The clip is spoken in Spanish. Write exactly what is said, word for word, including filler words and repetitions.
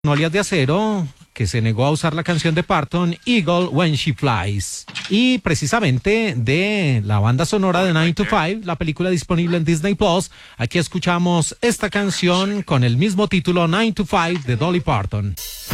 Magnolias de Acero, que se negó a usar la canción de Parton, Eagle When She Flies. Y precisamente de la banda sonora de nine to five, la película disponible en Disney Plus, aquí escuchamos esta canción con el mismo título, nine to five, de Dolly Parton.